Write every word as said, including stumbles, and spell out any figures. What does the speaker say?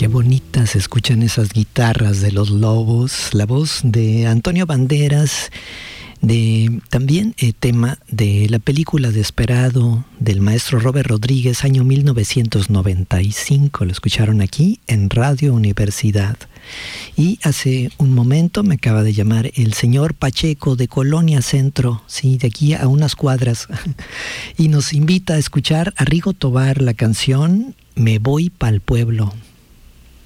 Qué bonitas se escuchan esas guitarras de Los Lobos, la voz de Antonio Banderas, de también eh, tema de la película Desperado del maestro Robert Rodríguez, año mil novecientos noventa y cinco. Lo escucharon aquí en Radio Universidad. Y hace un momento me acaba de llamar el señor Pacheco de Colonia Centro, sí, de aquí a unas cuadras, y nos invita a escuchar a Rigo Tobar la canción Me voy pa'l pueblo.